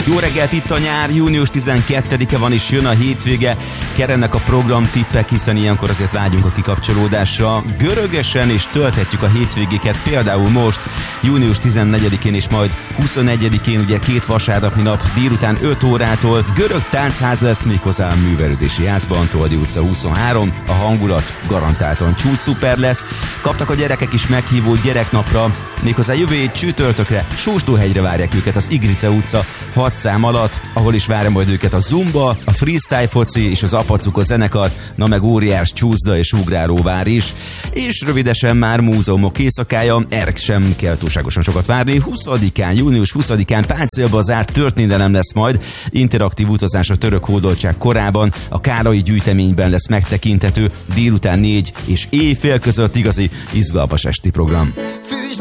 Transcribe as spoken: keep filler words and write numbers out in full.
Jó reggelt, itt a nyár, június tizenkettedike van és jön a hétvége. Kerennek a programtippek, hiszen ilyenkor azért vágyunk a kikapcsolódásra. Görögesen és tölthetjük a hétvégéket, például most, június tizennegyedikén és majd huszonegyedikén, ugye két vasárnapi nap délután öt órától görög táncház lesz, méghozzá a Művelődési Házban, Toldi utca huszonhárom. A hangulat garantáltan csúcs szuper lesz. Kaptak a gyerekek is meghívót gyereknapra, méghozzá jövő hét csütörtökre Sóstóhegyre várják őket az Igrice utca hat szám alatt, ahol is várja majd őket a Zumba, a freestyle foci és az Apacuka zenekar, na meg óriás csúszda és ugráróvár is. És rövidesen már múzeumok éjszakája, erre sem kell túlságosan sokat várni. huszadikán, június huszadikán páncélba zárt történelem lesz majd, interaktív utazás a török hódoltság korában, a Kálai gyűjteményben lesz megtekinthető, délután négy és éjfél között igazi izgalmas esti program.